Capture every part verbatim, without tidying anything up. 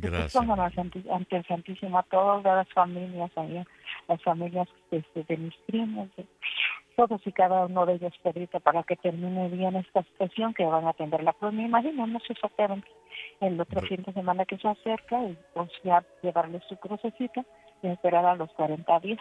Y pues Gracias, pongan mi al vida. Santi- ante el Santísimo a todas las familias allá, las familias este, de mis primos, de todos y cada uno de ellos, Pedrito, para que termine bien esta situación, que van a atenderla. Pues me imagino, no sé exactamente, el otro Re- fin de semana que se acerca, y pues ya llevarle su crucecita y esperar a los cuarenta días.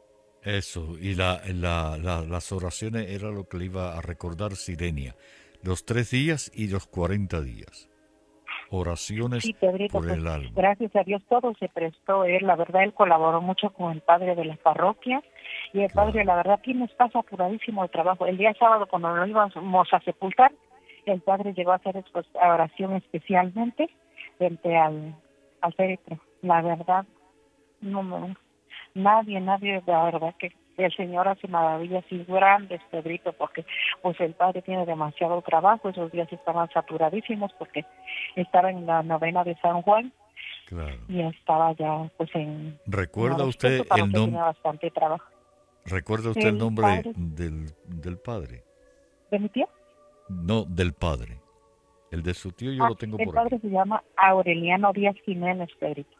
Eso, y la, la, la- las oraciones era lo que le iba a recordar Sirenia. Los tres días y los cuarenta días. Oraciones Sí, Pedrito, por pues el alma. gracias a Dios todo se prestó él, la verdad él colaboró mucho con el padre de la parroquia y el padre Claro. la verdad tiene está saturadísimo de trabajo. El día sábado cuando lo íbamos a sepultar, el padre llegó a hacer pues, oración especialmente frente al, al féretro. La verdad, no me, nadie, nadie, la verdad que el Señor hace maravillas y grandes, Pedrito, porque pues el padre tiene demasiado trabajo, esos días estaban saturadísimos porque estaba en la novena de San Juan Claro. y estaba ya pues en, en ¿Recuerda hora expreso usted para el que tiene nom bastante trabajo. ¿Recuerda usted el El nombre padre del, del padre? de mi tío, No, del padre. El de su tío yo ah, lo tengo el por aquí. padre se llama Aureliano Díaz Jiménez, Pedrito.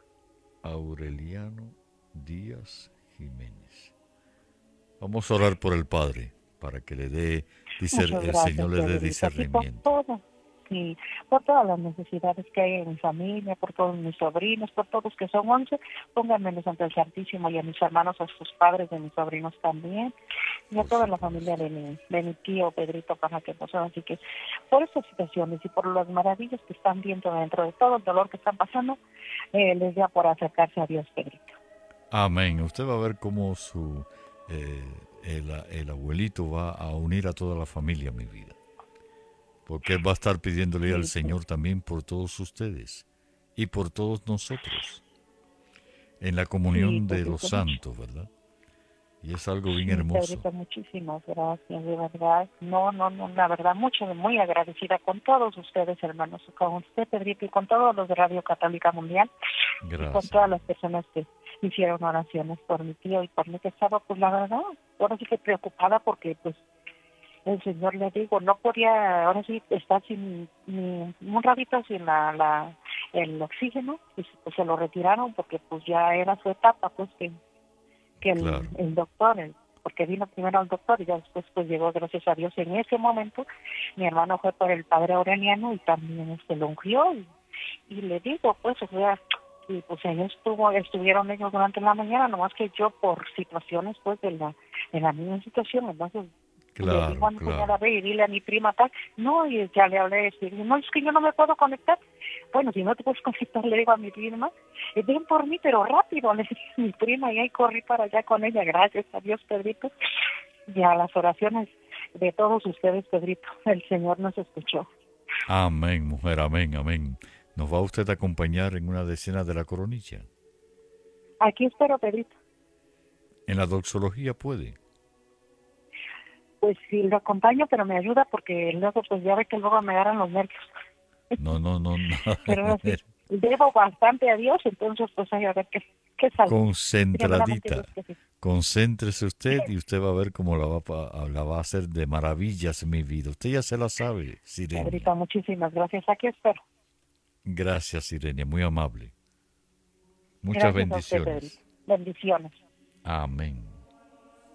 Aureliano Díaz Jiménez. Vamos a orar por el padre para que le dé, dice Muchas el gracias, Señor le dé Pedrito, así por discernimiento. todo, y por todas las necesidades que hay en mi familia, por todos mis sobrinos, por todos que son once, pónganmelos ante el Santísimo y a mis hermanos, a sus padres de mis sobrinos también, y a Por toda la familia supuesto. de mi, de mi tío Pedrito, para que pues así que por estas situaciones y por las maravillas que están viendo dentro de todo el dolor que están pasando, eh, les da por acercarse a Dios, Pedrito. Amén. Usted va a ver cómo su eh, el, el abuelito va a unir a toda la familia, mi vida. Porque él va a estar pidiéndole al Sí, pues, Señor también por todos ustedes y por todos nosotros en la sí, comunión de los Pedrito, mucho. santos, ¿verdad? Y es algo bien Sí, hermoso. Pedrito, muchísimas gracias, de verdad. No, no, no, la verdad, mucho, muy agradecida con todos ustedes, hermanos, con usted, Pedrito, y con todos los de Radio Católica Mundial, y con Gracias, todas mi las vida. personas que hicieron oraciones por mi tío y por mí, que estaba, pues, la verdad, ahora sí que preocupada porque, pues, el Señor le digo, no podía, ahora sí, estar sin, ni un ratito sin la, la, el oxígeno, y pues se lo retiraron porque, pues, ya era su etapa, pues, que que el, Claro, el doctor, el, porque vino primero el doctor y ya después pues llegó, gracias a Dios, en ese momento mi hermano fue por el padre Aureliano y también este lo ungió y, y le digo pues, o sea, y pues ahí estuvo, estuvieron ellos durante la mañana, nomás que yo por situaciones pues de la, de la misma situación, entonces le digo claro, a mi cuñada, claro. ve y dile a mi prima tal, no, y ya le hablé, y digo, no, es que yo no me puedo conectar. Bueno, si no te puedes conectar, le digo a mi prima, eh, ven por mí, pero rápido, le dije a mi prima, y ahí corrí para allá con ella, gracias a Dios, Pedrito, y a las oraciones de todos ustedes, Pedrito, el Señor nos escuchó. Amén, mujer, amén, amén. ¿Nos va usted a acompañar en una decena de la coronilla? Aquí espero, Pedrito. En la doxología puede. Pues sí, lo acompaño, pero me ayuda porque luego, pues ya ve que luego me agarran los nervios. No, no, no, nada Pero de ahora sí, ver. debo bastante a Dios, entonces pues ahí a ver qué, qué sale. Primeramente Concentradita. Dios que sí. Concéntrese usted y usted va a ver cómo la va, pa- la va a hacer de maravillas mi vida. Usted ya se la sabe, Sirenia. Pedrito, muchísimas gracias. Aquí espero. Gracias, Sirenia, muy amable. Muchas Gracias a usted, Pedrito. bendiciones. Bendiciones. Amén.